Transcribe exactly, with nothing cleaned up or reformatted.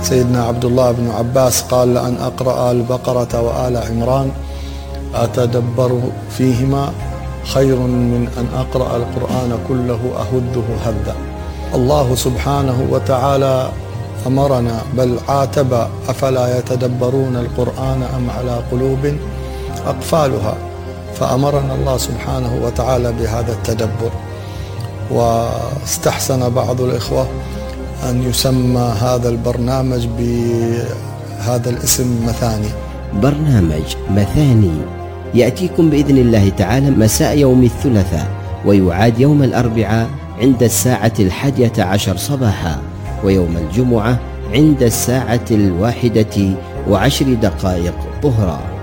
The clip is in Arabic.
سيدنا عبد الله بن عباس قال: لأن أقرأ البقرة وآل عمران أتدبر فيهما خير من أن أقرأ القرآن كله أهده هدا. الله سبحانه وتعالى أمرنا بل عاتب: أفلا يتدبرون القرآن أم على قلوب أقفالها. فأمرنا الله سبحانه وتعالى بهذا التدبر. واستحسن بعض الإخوة أن يسمى هذا البرنامج بهذا الاسم: مثاني. برنامج مثاني يأتيكم بإذن الله تعالى مساء يوم الثلاثاء، ويعاد يوم الأربعاء عند الساعة الحادية عشر صباحا، ويوم الجمعة عند الساعة الواحدة وعشر دقائق ظهرا.